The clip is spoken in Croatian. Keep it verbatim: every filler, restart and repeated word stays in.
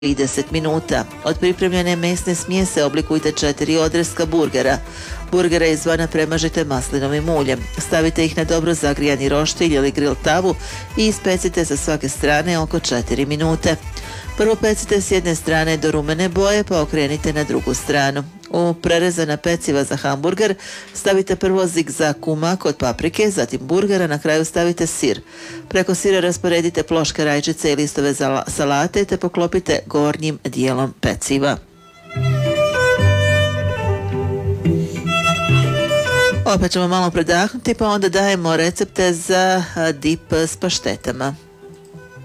trideset minuta. Od pripremljene mesne smjese oblikujte četiri odreska burgera. Burgere izvana premažite maslinovim uljem. Stavite ih na dobro zagrijani roštilj ili grill tavu i ispecite sa svake strane oko četiri minute. Prvo pecite s jedne strane do rumene boje, pa okrenite na drugu stranu. U prerezana peciva za hamburger stavite prvo zigzag kumak od paprike, zatim burgera, na kraju stavite sir. Preko sira rasporedite ploške rajčice i listove salate te poklopite gornjim dijelom peciva. Opet ćemo malo predahnuti, pa onda dajemo recepte za dip s paštetama.